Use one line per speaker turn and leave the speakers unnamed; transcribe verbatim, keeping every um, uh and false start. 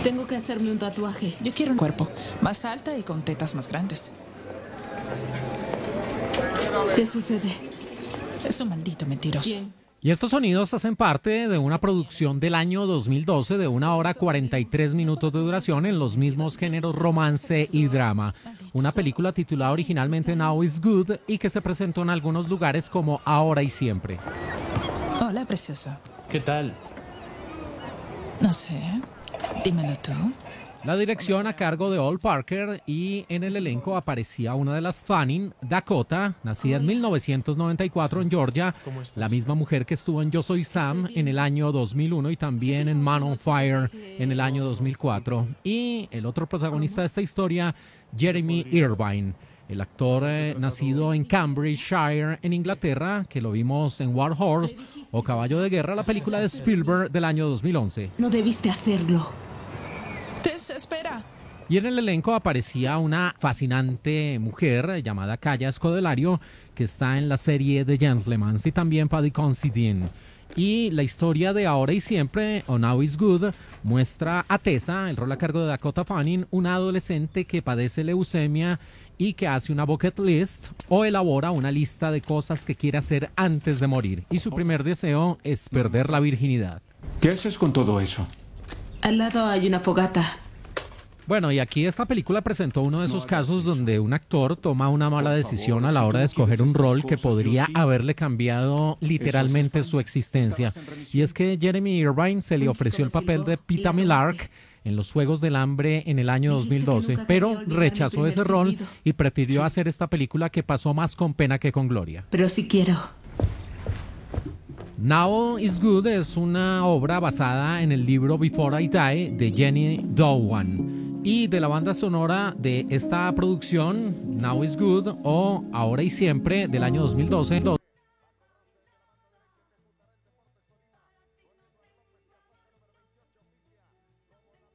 Tengo que hacerme un tatuaje.
Yo quiero un cuerpo más alta y con tetas más grandes.
¿Qué sucede?
Es un maldito mentiroso.
¿Quién?
Y estos sonidos hacen parte de una producción del año dos mil doce de una hora cuarenta y tres minutos de duración en los mismos géneros romance y drama. Una película titulada originalmente Now is Good y que se presentó en algunos lugares como Ahora y Siempre.
Hola, precioso.
¿Qué tal?
No sé. Dímelo tú.
La dirección a cargo de Ol Parker y en el elenco aparecía una de las Fanning, Dakota, nacida en mil novecientos noventa y cuatro en Georgia, la misma mujer que estuvo en Yo Soy Sam en el año dos mil uno y también en Man on Fire en el año dos mil cuatro. Y el otro protagonista de esta historia, Jeremy Irvine, el actor eh, nacido en Cambridgeshire, en Inglaterra, que lo vimos en War Horse o Caballo de Guerra, la película de Spielberg del año dos mil once.
No debiste hacerlo.
Desespera.
Y en el elenco aparecía una fascinante mujer llamada Kaya Scodelario, que está en la serie The Gentleman, y también Paddy Considine. Y la historia de Ahora y Siempre, o Now is Good, muestra a Tessa, el rol a cargo de Dakota Fanning, una adolescente que padece leucemia y que hace una bucket list o elabora una lista de cosas que quiere hacer antes de morir. Y su primer deseo es perder la virginidad.
¿Qué haces con todo eso?
Al lado hay una fogata.
Bueno, y aquí esta película presentó uno de esos casos donde un actor toma una mala decisión a la hora de escoger un rol que podría haberle cambiado literalmente su existencia. Y es que Jeremy Irvine se le ofreció el papel de Peeta Mellark en los Juegos del Hambre en el año dos mil doce, pero rechazó ese rol y prefirió hacer esta película que pasó más con pena que con gloria.
Pero sí quiero.
Now is Good es una obra basada en el libro Before I Die de Jenny Dowan y de la banda sonora de esta producción Now is Good o Ahora y Siempre del año dos mil doce.